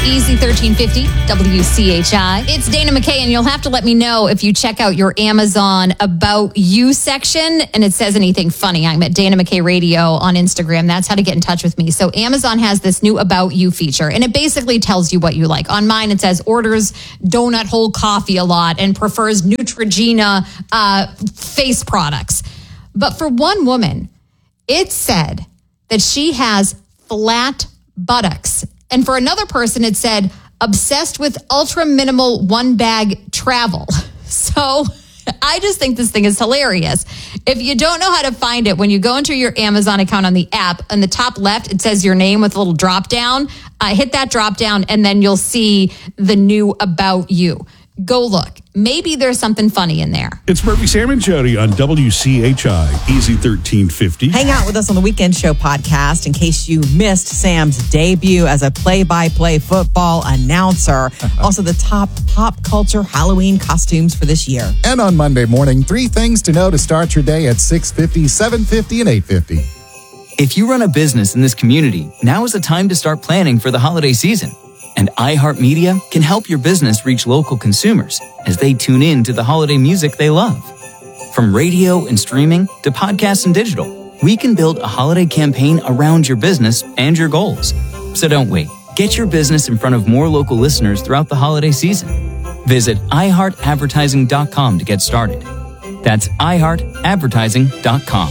Easy 1350 WCHI. It's Dana McKay, and you'll have to let me know if you check out your Amazon About You section and it says anything funny. I'm at Dana McKay Radio on Instagram. That's how to get in touch with me. So Amazon has this new About You feature, and it basically tells you what you like. On mine, it says orders donut hole coffee a lot and prefers Neutrogena face products. But for one woman, it said that she has flat buttocks. And for another person, it said, obsessed with ultra minimal one bag travel. So I just think this thing is hilarious. If you don't know how to find it, when you go into your Amazon account on the app, on the top left, it says your name with a little drop down. Hit that drop down and then you'll see the new About You. Go look. Maybe there's something funny in there. It's Murphy, Sam, and Jody on WCHI, Easy 1350. Hang out with us on the Weekend Show podcast in case you missed Sam's debut as a play-by-play football announcer. Also, the top pop culture Halloween costumes for this year. And on Monday morning, 3 things to know to start your day at 6:50, 7:50, and 8:50. If you run a business in this community, now is the time to start planning for the holiday season. And iHeartMedia can help your business reach local consumers as they tune in to the holiday music they love. From radio and streaming to podcasts and digital, we can build a holiday campaign around your business and your goals. So don't wait. Get your business in front of more local listeners throughout the holiday season. Visit iHeartAdvertising.com to get started. That's iHeartAdvertising.com.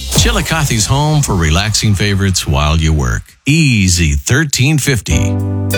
Chillicothe's home for relaxing favorites while you work. Easy 1350.